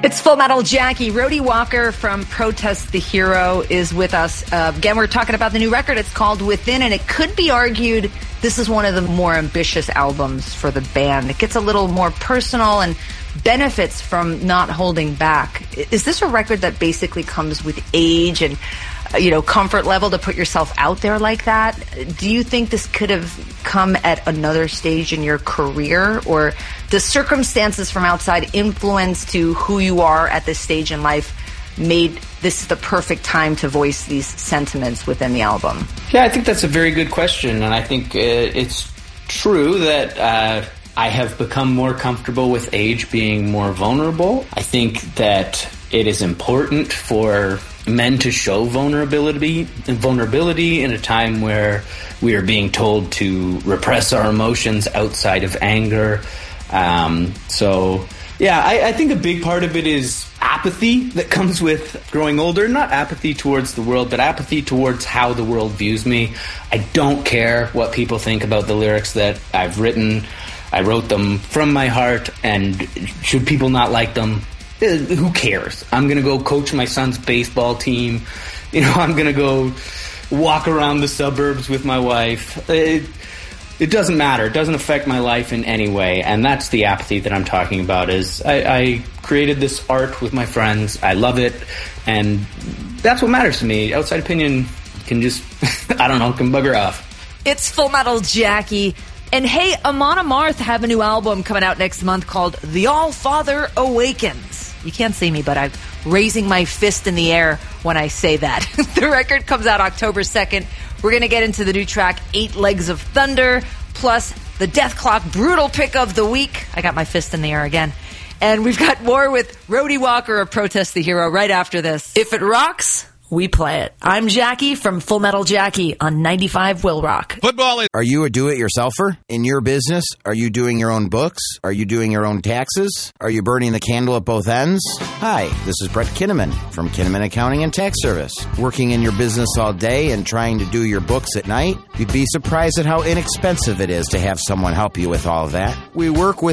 It's Full Metal Jackie. Rhodey Walker from Protest the Hero is with us. Again, we're talking about the new record. It's called Within, and it could be argued this is one of the more ambitious albums for the band. It gets a little more personal and benefits from not holding back. Is this a record that basically comes with age and, comfort level to put yourself out there like that? Do you think this could have come at another stage in your career, or does circumstances from outside influence to who you are at this stage in life made this the perfect time to voice these sentiments within the album? Yeah, I think that's a very good question, and I think it's true that I have become more comfortable with age being more vulnerable. I think that it is important for men to show vulnerability in a time where we are being told to repress our emotions outside of anger. I think a big part of it is apathy that comes with growing older. Not apathy towards the world, but apathy towards how the world views me. I don't care what people think about the lyrics that I've written. I wrote them from my heart, and should people not like them, who cares? I'm going to go coach my son's baseball team. I'm going to go walk around the suburbs with my wife. It doesn't matter. It doesn't affect my life in any way. And that's the apathy that I'm talking about. Is I created this art with my friends. I love it. And that's what matters to me. Outside opinion can just, can bugger off. It's Full Metal Jackie. And hey, Amon Amarth have a new album coming out next month called The All-Father Awakens. You can't see me, but I'm raising my fist in the air when I say that. The record comes out October 2nd. We're going to get into the new track, 8 Legs of Thunder, plus the Death Clock Brutal Pick of the Week. I got my fist in the air again. And we've got more with Rhodey Walker of Protest the Hero right after this. If it rocks, we play it. I'm Jackie from Full Metal Jackie on 95 Will Rock. Football is... Are you a do-it-yourselfer? In your business, are you doing your own books? Are you doing your own taxes? Are you burning the candle at both ends? Hi, this is Brett Kinnaman from Kinnaman Accounting and Tax Service. Working in your business all day and trying to do your books at night? You'd be surprised at how inexpensive it is to have someone help you with all of that. We work with